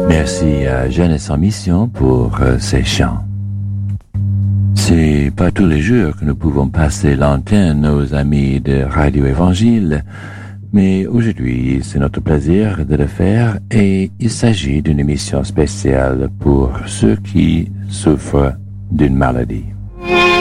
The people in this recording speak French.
Merci à Jeunesse en Mission pour ces chants. C'est pas tous les jours que nous pouvons passer l'antenne aux amis de Radio Évangile, mais aujourd'hui c'est notre plaisir de le faire et il s'agit d'une émission spéciale pour ceux qui souffrent d'une maladie.